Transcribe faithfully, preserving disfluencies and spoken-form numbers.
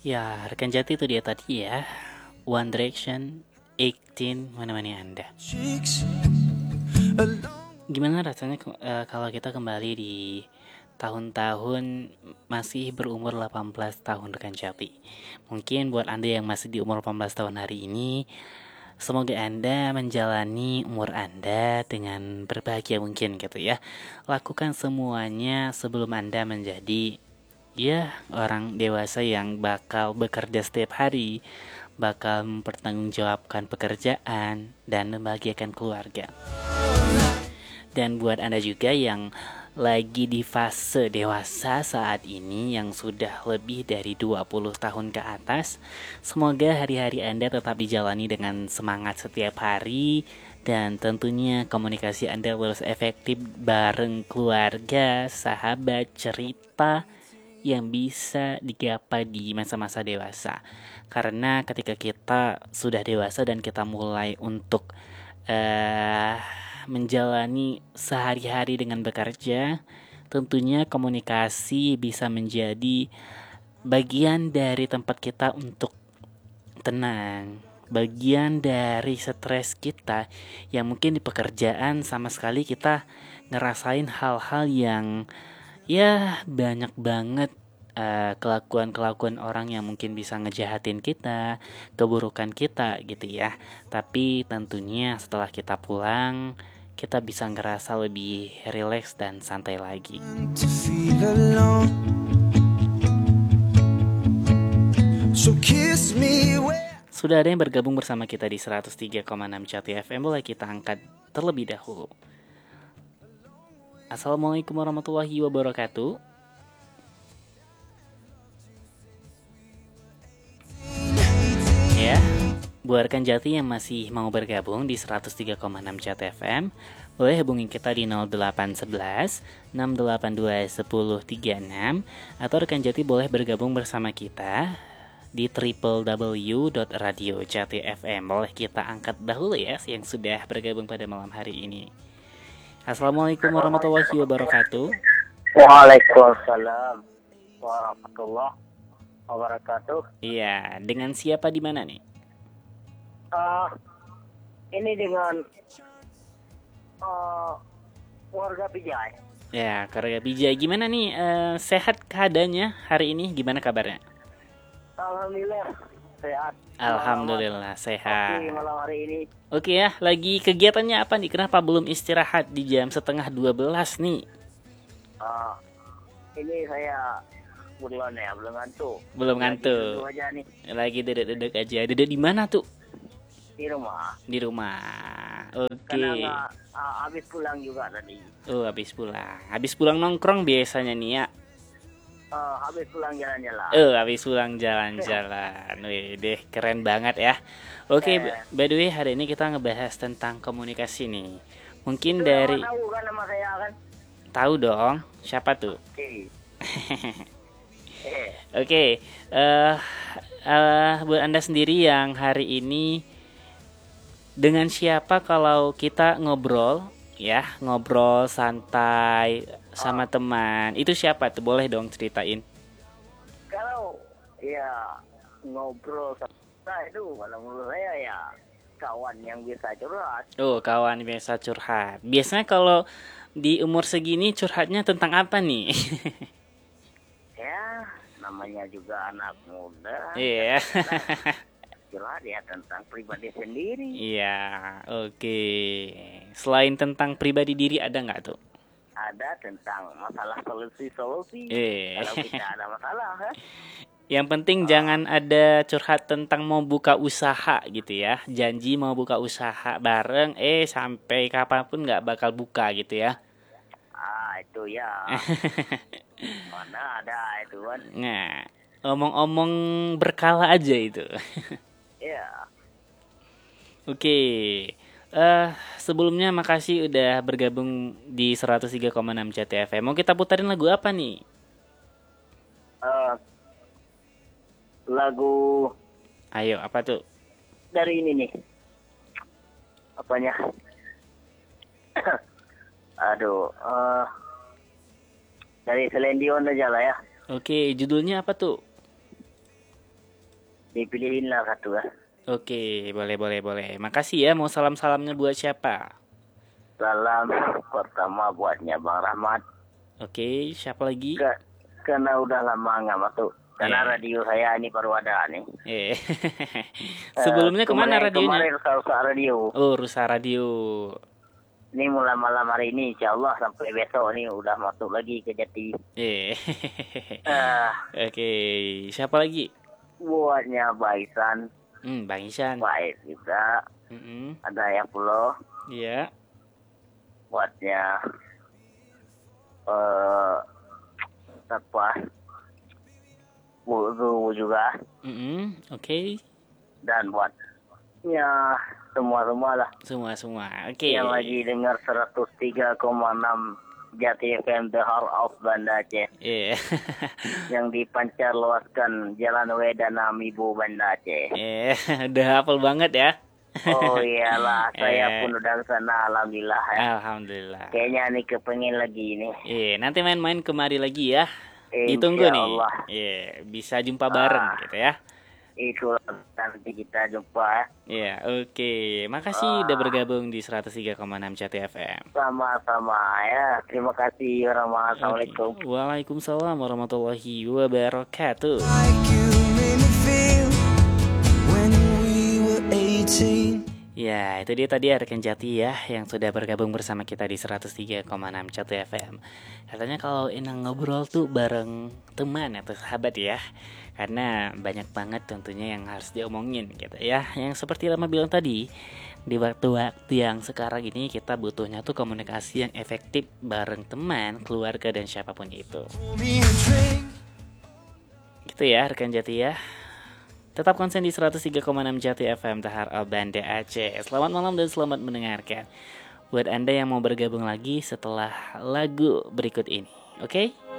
Ya, rekan jati itu dia tadi ya. One Direction, eighteen, menemani Anda. Gimana rasanya uh, kalau kita kembali di tahun-tahun masih berumur delapan belas tahun rekan jati? Mungkin buat Anda yang masih di umur delapan belas tahun hari ini, semoga Anda menjalani umur Anda dengan berbahagia mungkin gitu ya. Lakukan semuanya sebelum Anda menjadi ya orang dewasa yang bakal bekerja setiap hari, bakal mempertanggungjawabkan pekerjaan dan membahagiakan keluarga. Dan buat Anda juga yang lagi di fase dewasa saat ini yang sudah lebih dari dua puluh tahun ke atas, semoga hari-hari Anda tetap dijalani dengan semangat setiap hari dan tentunya komunikasi Anda terus efektif bareng keluarga, sahabat, cerita yang bisa digapai di masa-masa dewasa. Karena ketika kita sudah dewasa dan kita mulai untuk uh, menjalani sehari-hari dengan bekerja, tentunya komunikasi bisa menjadi bagian dari tempat kita untuk tenang, bagian dari stres kita yang mungkin di pekerjaan sama sekali kita ngerasain hal-hal yang ya banyak banget uh, kelakuan-kelakuan orang yang mungkin bisa ngejahatin kita, keburukan kita gitu ya. Tapi tentunya setelah kita pulang, kita bisa ngerasa lebih rileks dan santai lagi. Sudah ada yang bergabung bersama kita di seratus tiga koma enam Jati F M, boleh kita angkat terlebih dahulu. Assalamualaikum warahmatullahi wabarakatuh. Ya, buat rekan Jati yang masih mau bergabung di seratus tiga koma enam Jati F M, boleh hubungi kita di nol delapan satu satu enam delapan dua satu nol tiga enam, atau rekan Jati boleh bergabung bersama kita di w w w dot radio jati f m. Boleh kita angkat dahulu ya yang sudah bergabung pada malam hari ini. Assalamualaikum warahmatullahi wabarakatuh. Waalaikumsalam warahmatullahi wabarakatuh. Iya, dengan siapa di mana nih? Uh, ini dengan uh, warga Pijay. Ya, warga Pijay. Gimana nih? Uh, sehat keadaannya hari ini? Gimana kabarnya? Alhamdulillah sehat. Alhamdulillah sehat. Oke, malam hari ini. Oke ya, lagi kegiatannya apa nih? Kenapa belum istirahat di jam setengah dua belas nih? Uh, ini saya belum ya, belum ngantuk. Belum ngantuk. Lagi aja nih. Lagi duduk-duduk aja. Duduk di mana tuh? Di rumah. Di rumah. Oke. Karena nggak, uh, habis pulang juga tadi. Oh, habis pulang. Habis pulang nongkrong biasanya nih ya. Uh, habis pulang jalan-jalan. Oh, habis pulang jalan-jalan. Wih, deh keren banget ya. Oke, okay, eh. by the way hari ini kita ngebahas tentang komunikasi nih. Mungkin Sudah dari tahu kan nama saya kan? Tahu dong. Siapa tuh? Oke. Okay. eh. Oke, okay, uh, uh, buat Anda sendiri yang hari ini dengan siapa kalau kita ngobrol ya, ngobrol santai sama oh. teman, itu siapa tuh? Boleh dong ceritain. Kalau ya ngobrol sama itu kalau menurut saya ya kawan yang biasa curhat. Oh, kawan biasa curhat. Biasanya kalau di umur segini curhatnya tentang apa nih? Ya, namanya juga anak muda. Iya. Yeah. Curhat ya tentang pribadi sendiri. Iya, oke. Okay. Selain tentang pribadi diri ada nggak tuh? Ada tentang masalah solusi-solusi. Eh. Kalau kita ada masalah kan. Yang penting oh. jangan ada curhat tentang mau buka usaha gitu ya. Janji mau buka usaha bareng, eh sampai kapanpun nggak bakal buka gitu ya. Ah, itu ya. Mana ada itu kan. Nah, omong-omong berkala aja itu. Iya. Oke. Okay. Uh, sebelumnya makasih udah bergabung di seratus tiga koma enam Jati F M. Mau kita putarin lagu apa nih? Uh, lagu. Ayo, apa tuh? Dari ini nih. Apanya? Aduh. Uh, dari Celine Dion aja lah ya. Oke, judulnya apa tuh? dipilihin lah satu lah. Oke, boleh boleh boleh. Makasih ya. Mau salam-salamnya buat siapa? Salam pertama buatnya Bang Rahmat. Oke, siapa lagi? Ke, karena udah lama nggak masuk. Karena Eh. radio saya ini baru ada nih. Eh. Sebelumnya Eh, kemana kemarin, radionya? Kemarin rusak radio. Oh, Rusa Radio. Ini mulai malam hari ini, insya Allah sampai besok nih udah masuk lagi ke Jati. Eh. Eh, Oke, siapa lagi? buatnya Baisan, Hmm, Bang Isan. Baik juga. Mm-mm. Ada yang pulau. Iya. Buatnya eh apa? Wudu juga. Mm-mm. Oke. Dan buatnya semua-semua lah. Semua semua. Oke. Yang lagi dengar seratus tiga koma enam Jati F M The Heart of Banda Aceh. Iya. Yang dipancar luaskan Jalan Wedana Mibu Banda Aceh. Eh, udah hafal banget ya. Oh iyalah, saya Eh. pun udah ke sana, alhamdulillah ya. Alhamdulillah. Kayaknya nih kepengen lagi ini. Iya, nanti main-main kemari lagi ya. Insya Ditunggu nih. Allah. Iya, bisa jumpa bareng Ah. gitu ya. Itulah nanti kita jumpa ya. Iya, oke. Makasih udah bergabung di seratus tiga koma enam Jati F M. Sama-sama ya. Terima kasih. Assalamualaikum. Oke. Waalaikumsalam warahmatullahi wabarakatuh. Like you made me feel when we were eighteen. Ya, itu dia tadi rekan Jati ya yang sudah bergabung bersama kita di seratus tiga koma enam Jati F M. Katanya kalau enak ngobrol tuh bareng teman atau sahabat ya. Karena banyak banget tentunya yang harus diomongin gitu ya. Yang seperti Rama bilang tadi, di waktu-waktu yang sekarang ini kita butuhnya tuh komunikasi yang efektif bareng teman, keluarga dan siapapun itu. Pour me a drink. Gitu ya rekan Jati ya. Tetap konsen di seratus tiga koma enam Jati F M Tahar Al Banda Aceh. Selamat malam dan selamat mendengarkan. Buat Anda yang mau bergabung lagi setelah lagu berikut ini. Oke?